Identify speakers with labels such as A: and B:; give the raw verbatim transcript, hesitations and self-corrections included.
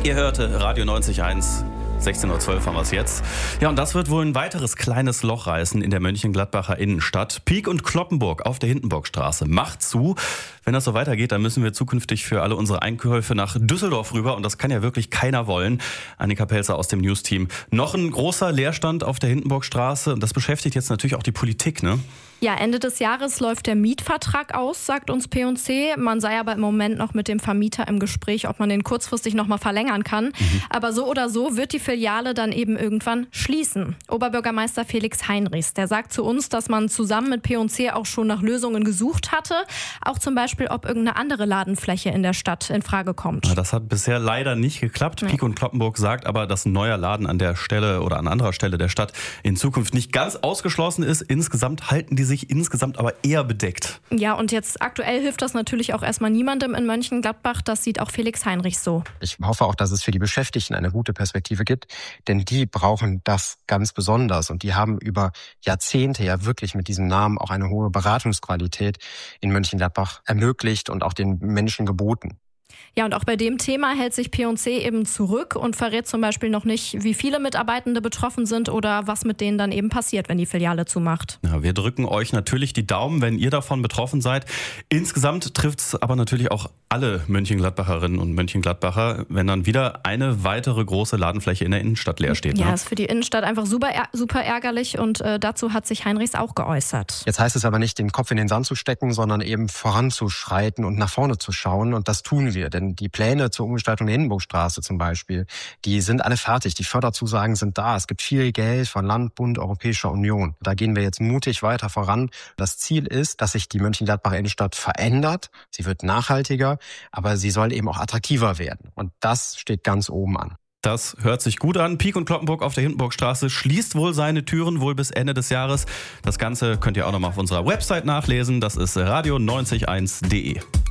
A: Ihr hörte Radio neunzig Komma eins. sechzehn Uhr zwölf haben wir es jetzt. Ja, und das wird wohl ein weiteres kleines Loch reißen in der Mönchengladbacher Innenstadt. Pieck und Cloppenburg auf der Hindenburgstraße macht zu. Wenn das so weitergeht, dann müssen wir zukünftig für alle unsere Einkäufe nach Düsseldorf rüber. Und das kann ja wirklich keiner wollen. Annika Pelzer aus dem News-Team. Noch ein großer Leerstand auf der Hindenburgstraße. Und das beschäftigt jetzt natürlich auch die Politik, ne?
B: Ja, Ende des Jahres läuft der Mietvertrag aus, sagt uns P und C. Man sei aber im Moment noch mit dem Vermieter im Gespräch, ob man den kurzfristig noch mal verlängern kann. Mhm. Aber so oder so wird die Filiale dann eben irgendwann schließen. Oberbürgermeister Felix Heinrichs, der sagt zu uns, dass man zusammen mit P und C auch schon nach Lösungen gesucht hatte. Auch zum Beispiel, ob irgendeine andere Ladenfläche in der Stadt in Frage kommt.
A: Ja, das hat bisher leider nicht geklappt. Nee. Pieck und Cloppenburg sagt aber, dass ein neuer Laden an der Stelle oder an anderer Stelle der Stadt in Zukunft nicht ganz ausgeschlossen ist. Insgesamt halten die sich insgesamt aber eher bedeckt.
B: Ja, und jetzt aktuell hilft das natürlich auch erstmal niemandem in Mönchengladbach. Das sieht auch Felix Heinrichs so.
C: Ich hoffe auch, dass es für die Beschäftigten eine gute Perspektive gibt, denn die brauchen das ganz besonders. Und die haben über Jahrzehnte ja wirklich mit diesem Namen auch eine hohe Beratungsqualität in Mönchengladbach ermöglicht und auch den Menschen geboten.
B: Ja, und auch bei dem Thema hält sich P und C eben zurück und verrät zum Beispiel noch nicht, wie viele Mitarbeitende betroffen sind oder was mit denen dann eben passiert, wenn die Filiale zumacht.
A: Ja, wir drücken euch natürlich die Daumen, wenn ihr davon betroffen seid. Insgesamt trifft es aber natürlich auch alle Mönchengladbacherinnen und Mönchengladbacher, wenn dann wieder eine weitere große Ladenfläche in der Innenstadt leer steht.
B: Ja,
A: ne?
B: ist für die Innenstadt einfach super, super ärgerlich und äh, dazu hat sich Heinrichs auch geäußert.
C: Jetzt heißt es aber nicht, den Kopf in den Sand zu stecken, sondern eben voranzuschreiten und nach vorne zu schauen, und das tun wir. Denn die Pläne zur Umgestaltung der Hindenburgstraße zum Beispiel, die sind alle fertig. Die Förderzusagen sind da. Es gibt viel Geld von Land, Bund, Europäischer Union. Da gehen wir jetzt mutig weiter voran. Das Ziel ist, dass sich die Mönchengladbacher Innenstadt verändert. Sie wird nachhaltiger, aber sie soll eben auch attraktiver werden. Und das steht ganz oben an.
A: Das hört sich gut an. Pieck und Cloppenburg auf der Hindenburgstraße schließt wohl seine Türen, wohl bis Ende des Jahres. Das Ganze könnt ihr auch noch mal auf unserer Website nachlesen. Das ist radio neunzig eins punkt de.